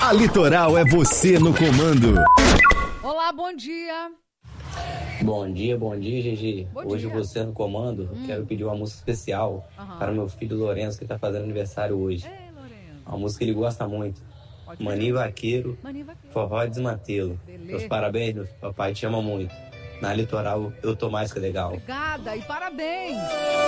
A Litoral é você no comando. Olá, bom dia. Bom dia, Gigi. Bom Hoje dia. você no comando, quero pedir uma música especial para o meu filho Lourenço, que está fazendo aniversário hoje. Ei, Lourenço. Uma música que ele gosta muito. Pode Mani ser. Vaqueiro, Mani Vaqueiro. Forró Desmantelo. Beleza. Meus parabéns, meu papai te ama muito. Na Litoral eu tô mais que legal. Obrigada e parabéns.